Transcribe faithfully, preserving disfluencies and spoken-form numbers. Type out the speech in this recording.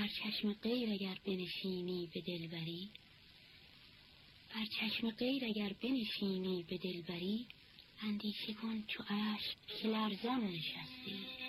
چشم غیر اگر بنشینی به دلبری، بر چشم غیر اگر بنشینی به دلبری، اندیشه کن چو اشک که لرزان نشستی.